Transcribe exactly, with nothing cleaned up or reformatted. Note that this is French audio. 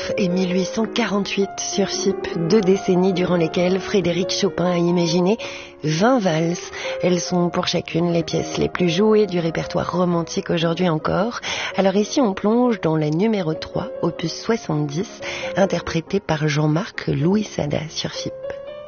trente-neuf et mille huit cent quarante-huit sur F I P, deux décennies durant lesquelles Frédéric Chopin a imaginé vingt valses. Elles sont pour chacune les pièces les plus jouées du répertoire romantique aujourd'hui encore. Alors ici on plonge dans la numéro trois, opus soixante-dix, interprétée par Jean-Marc Louis Sada sur F I P.